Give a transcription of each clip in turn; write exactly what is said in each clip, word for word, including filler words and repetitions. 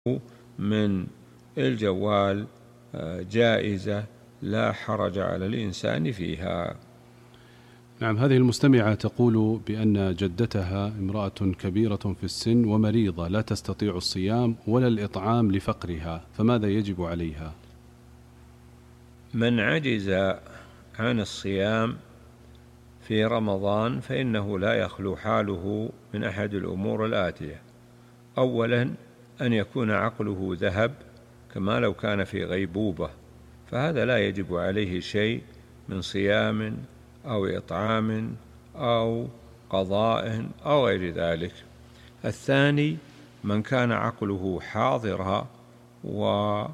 من الجوال جائزة لا حرج على الإنسان فيها. نعم، هذه المستمعة تقول بأن جدتها امرأة كبيرة في السن ومريضة لا تستطيع الصيام ولا الإطعام لفقرها، فماذا يجب عليها؟ من عجز عن الصيام في رمضان فإنه لا يخلو حاله من أحد الأمور الآتية: أولا أن يكون عقله ذهب كما لو كان في غيبوبة، فهذا لا يجب عليه شيء من صيام أو إطعام أو قضاء أو غير ذلك. الثاني من كان عقله حاضرا وعجز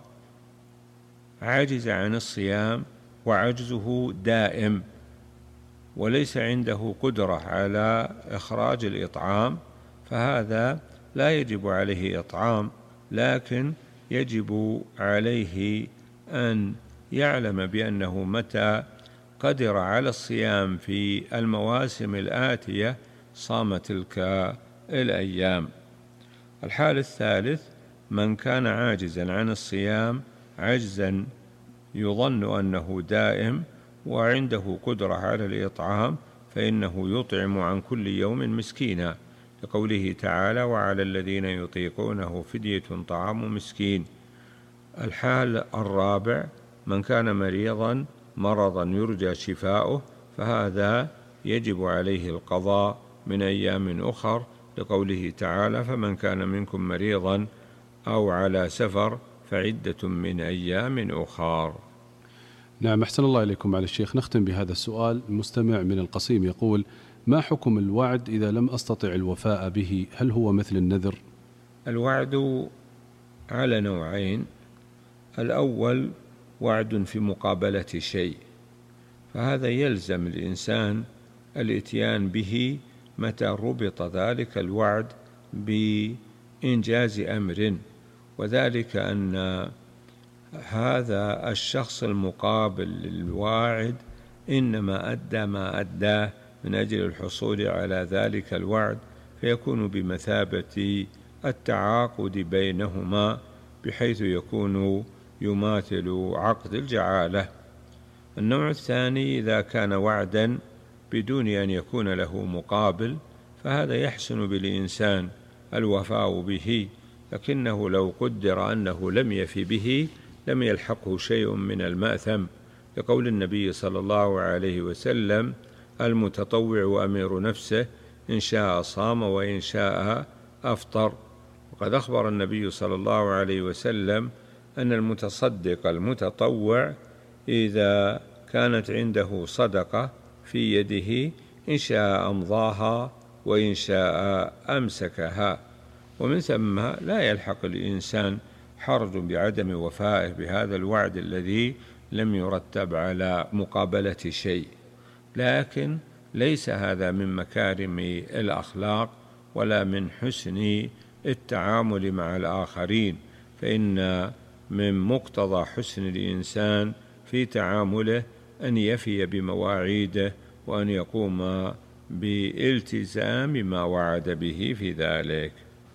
عن الصيام وعجزه دائم وليس عنده قدرة على إخراج الإطعام، فهذا لا يجب عليه إطعام، لكن يجب عليه أن يعلم بأنه متى قدر على الصيام في المواسم الآتية صام تلك الأيام. الحال الثالث من كان عاجزا عن الصيام عجزا يظن أنه دائم وعنده قدرة على الإطعام، فإنه يطعم عن كل يوم مسكينا، لقوله تعالى: وعلى الذين يطيقونه فدية طعام مسكين. الحال الرابع من كان مريضا مرضا يرجى شفاؤه، فهذا يجب عليه القضاء من أيام أخر، لقوله تعالى: فمن كان منكم مريضا أو على سفر فعدة من أيام أخر. نعم، أحسن الله إليكم على الشيخ. نختم بهذا السؤال. المستمع من القصيم يقول: ما حكم الوعد إذا لم أستطع الوفاء به؟ هل هو مثل النذر؟ الوعد على نوعين: الأول وعد في مقابلة شيء، فهذا يلزم الإنسان الإتيان به متى ربط ذلك الوعد بإنجاز أمر، وذلك أن هذا الشخص المقابل للواعد إنما أدى ما أداه من أجل الحصول على ذلك الوعد، فيكون بمثابة التعاقد بينهما بحيث يكون يماثل عقد الجعالة. النوع الثاني إذا كان وعدا بدون أن يكون له مقابل، فهذا يحسن بالإنسان الوفاء به، لكنه لو قدر أنه لم يف به لم يلحقه شيء من المأثم، لقول النبي صلى الله عليه وسلم: المتطوع أمير نفسه، إن شاء صام وإن شاء أفطر. وقد أخبر النبي صلى الله عليه وسلم أن المتصدق المتطوع إذا كانت عنده صدقة في يده إن شاء أمضاها وإن شاء أمسكها، ومن ثم لا يلحق الإنسان حرج بعدم وفائه بهذا الوعد الذي لم يرتب على مقابلة شيء. لكن ليس هذا من مكارم الأخلاق ولا من حسن التعامل مع الآخرين، فإن من مقتضى حسن الإنسان في تعامله أن يفي بمواعيده وأن يقوم بالتزام ما وعد به في ذلك.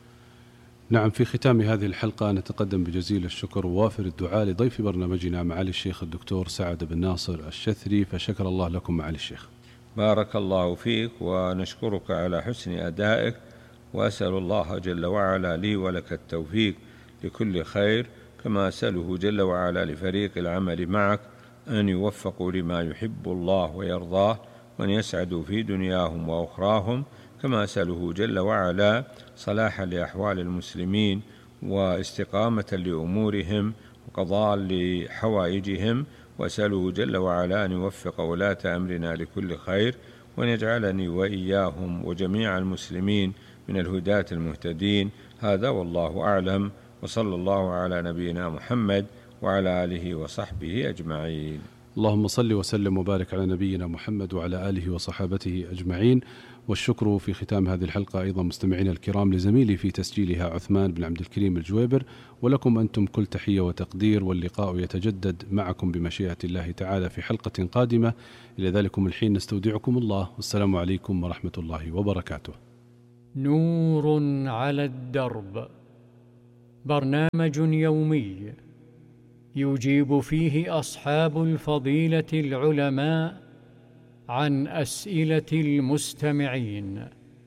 نعم، في ختام هذه الحلقة نتقدم بجزيل الشكر ووافر الدعاء لضيف برنامجنا معالي الشيخ الدكتور سعد بن ناصر الشثري، فشكر الله لكم معالي الشيخ. بارك الله فيك، ونشكرك على حسن أدائك، وأسأل الله جل وعلا لي ولك التوفيق لكل خير، كما أسأله جل وعلا لفريق العمل معك أن يوفقوا لما يحب الله ويرضاه، وأن يسعدوا في دنياهم وأخراهم، كما أسأله جل وعلا صلاحا لأحوال المسلمين واستقامة لأمورهم وقضاء لحوائجهم، وأسأله جل وعلا أن يوفق ولاة أمرنا لكل خير، وأن يجعلني وإياهم وجميع المسلمين من الهداة المهتدين. هذا والله أعلم، وصلى الله على نبينا محمد وعلى آله وصحبه أجمعين. اللهم صل وسلم وبارك على نبينا محمد وعلى آله وصحابته أجمعين. والشكر في ختام هذه الحلقة أيضا مستمعينا الكرام لزميلي في تسجيلها عثمان بن عبد الكريم الجويبر، ولكم أنتم كل تحية وتقدير، واللقاء يتجدد معكم بمشيئة الله تعالى في حلقة قادمة. إلى ذلكم الحين نستودعكم الله، والسلام عليكم ورحمة الله وبركاته. نور على الدرب برنامج يومي يجيب فيه أصحاب الفضيلة العلماء عن أسئلة المستمعين.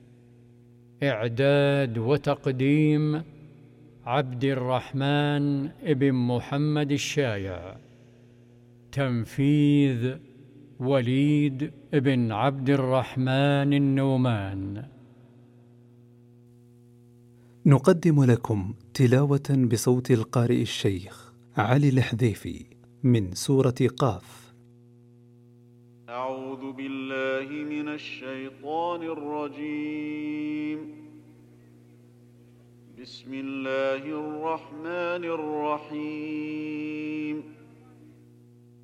إعداد وتقديم عبد الرحمن ابن محمد الشايع. تنفيذ وليد ابن عبد الرحمن النومان. نقدم لكم تلاوة بصوت القارئ الشيخ علي الحذيفي من سورة قاف. أعوذ بالله من الشيطان الرجيم. بسم الله الرحمن الرحيم.